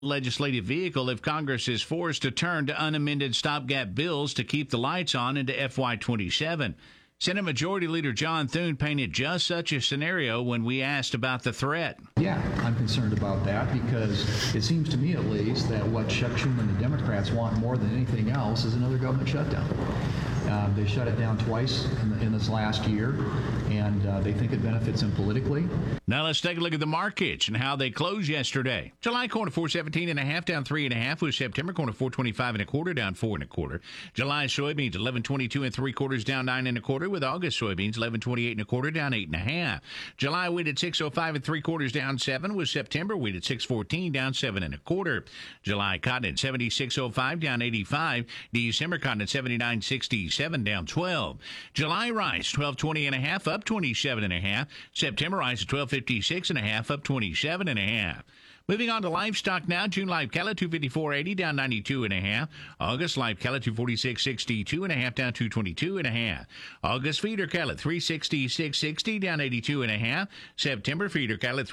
legislative vehicle if Congress is forced to turn to unamended stopgap bills to keep the lights on into FY27. Senate Majority Leader John Thune painted just such a scenario when we asked about the threat. Yeah, I'm concerned about that because it seems to me at least that what Chuck Schumer and the Democrats want more than anything else is another government shutdown. They shut it down twice in this last year, and they think it benefits them politically. Now let's take a look at the markets and how they closed yesterday. July corn at 417.5 down 3.5, with September corn at 425.25 down 4.25. July soybeans 11.22 3/4 down 9.25, with August soybeans 11.28 down 8.5. July wheat at 605 3/4 down 7, with September wheat at 614 down 7.25. July cotton at 76.05 down 85. December cotton at 79.67 down 12. July rice 12.20.5 up 27.5. September rice at 12.56.5 up 27.5. Moving on to livestock now. June live cattle 254.80 down 92.5. August live cattle 246.62.5 down 222.5. August feeder cattle 366.60 down 82.5. September feeder cattle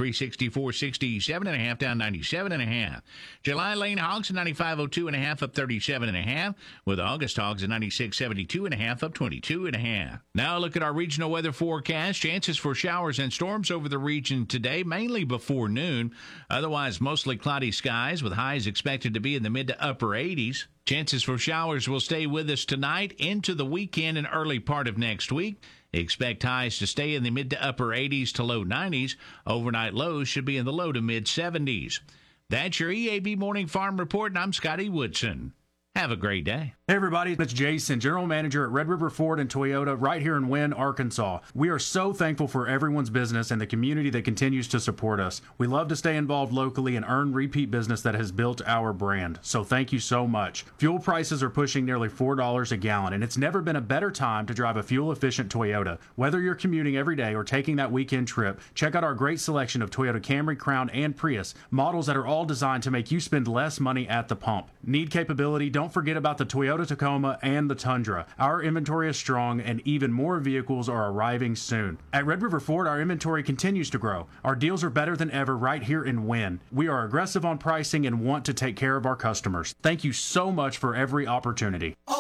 364.67.5 down 97.5. July lane hogs at 95.02.5 up 37.5, with August hogs at 96.72.5 up 22.5. Now look at our regional weather forecast. Chances for showers and storms over the region today, mainly before noon. Otherwise, mostly cloudy skies with highs expected to be in the mid to upper 80s. Chances for showers will stay with us tonight into the weekend and early part of next week. Expect highs to stay in the mid to upper 80s to low 90s. Overnight lows should be in the low to mid 70s. That's your EAB Morning Farm Report, and I'm Scotty Woodson. Have a great day. Hey everybody, it's Jason, General Manager at Red River Ford and Toyota right here in Wynne, Arkansas. We are so thankful for everyone's business and the community that continues to support us. We love to stay involved locally and earn repeat business that has built our brand. So thank you so much. Fuel prices are pushing nearly $4 a gallon, and it's never been a better time to drive a fuel-efficient Toyota. Whether you're commuting every day or taking that weekend trip, check out our great selection of Toyota Camry, Crown, and Prius, models that are all designed to make you spend less money at the pump. Need capability? Don't forget about the Toyota Tacoma and the Tundra. Our inventory is strong, and even more vehicles are arriving soon. At Red River Ford, our inventory continues to grow. Our deals are better than ever right here in Wynne. We are aggressive on pricing and want to take care of our customers. Thank you so much for every opportunity.